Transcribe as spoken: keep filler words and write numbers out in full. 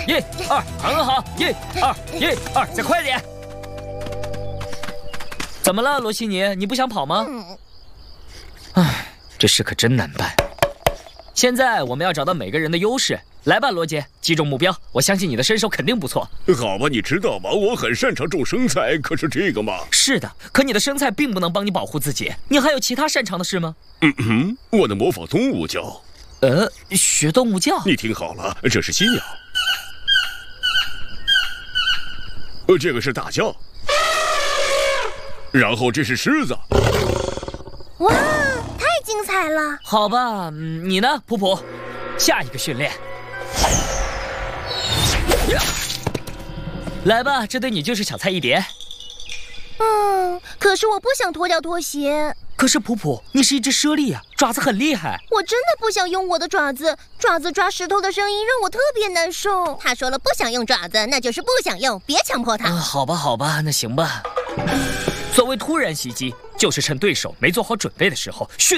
一二，很好，一二一二，再快点！怎么了，罗西尼？你不想跑吗？唉，这事可真难办。现在我们要找到每个人的优势。来吧，罗杰，击中目标。我相信你的身手肯定不错。 好吧，你知道吗？我很擅长种生菜，可是这个嘛…… 是的，可你的生菜并不能帮你保护自己。你还有其他擅长的事吗？ 嗯哼，我能模仿动物叫。 呃，学动物叫？ 你听好了，这是犀鸟。呃，这个是大象。然后这是狮子。 哇，太精彩了！ 好吧，嗯、你呢，普普？下一个训练。来吧，这对你就是小菜一碟。 嗯，可是我不想脱掉拖鞋。 可是普普，你是一只猞猁啊，爪子很厉害。 我真的不想用我的爪子，爪子抓石头的声音让我特别难受。他说了不想用爪子，那就是不想用，别强迫他。 啊，好吧，好吧，那行吧。所谓突然袭击，就是趁对手没做好准备的时候迅